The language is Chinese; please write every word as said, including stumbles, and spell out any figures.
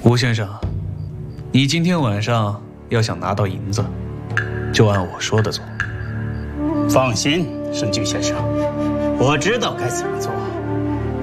吴先生，你今天晚上要想拿到银子，就按我说的做。 放心，申俊先生，我知道该怎么做。